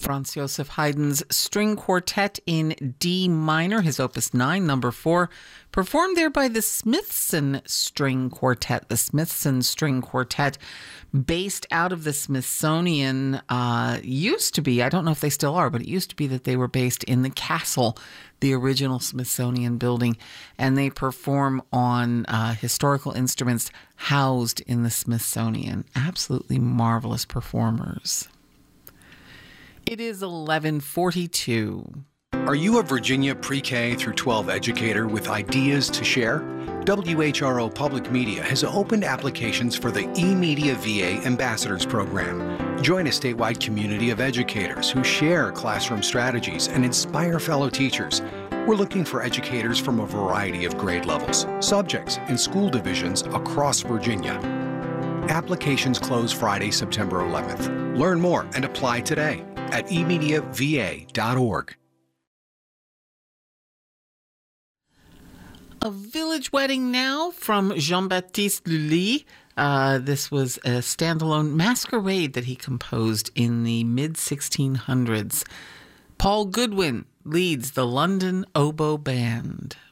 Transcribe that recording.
Franz Joseph Haydn's String Quartet in D minor, his Opus 9, number 4, performed there by the Smithson String Quartet. The Smithson String Quartet, based out of the Smithsonian, used to be, I don't know if they still are, but it used to be that they were based in the castle, the original Smithsonian building, and they perform on historical instruments housed in the Smithsonian. Absolutely marvelous performers. It is 11:42. Are you a Virginia pre-K through 12 educator with ideas to share? WHRO Public Media has opened applications for the eMedia VA Ambassadors Program. Join a statewide community of educators who share classroom strategies and inspire fellow teachers. We're looking for educators from a variety of grade levels, subjects, and school divisions across Virginia. Applications close Friday, September 11th. Learn more and apply today at emediava.org. A village wedding now from Jean-Baptiste Lully. This was a standalone masquerade that he composed in the mid-1600s. Paul Goodwin leads the London Oboe Band.